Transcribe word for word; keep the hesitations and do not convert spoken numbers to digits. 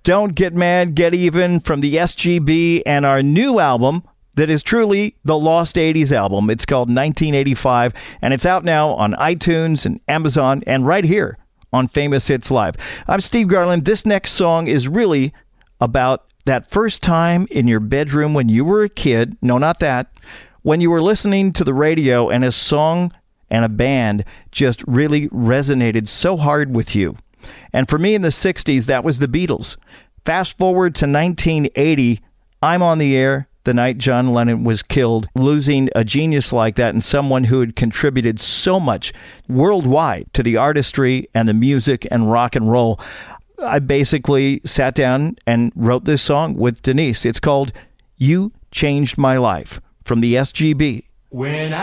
Don't Get Mad, Get Even from the S G B and our new album that is truly the Lost eighties album. It's called nineteen eighty-five, and it's out now on iTunes and Amazon and right here on Famous Hits Live. I'm Steve Garland. This next song is really about that first time in your bedroom when you were a kid. No, not that. When you were listening to the radio and a song and a band just really resonated so hard with you. And for me in the sixties, that was the Beatles. Fast forward to nineteen eighty, I'm on the air the night John Lennon was killed, losing a genius like that and someone who had contributed so much worldwide to the artistry and the music and rock and roll. I basically sat down and wrote this song with Denise. It's called You Changed My Life from the S G B. When I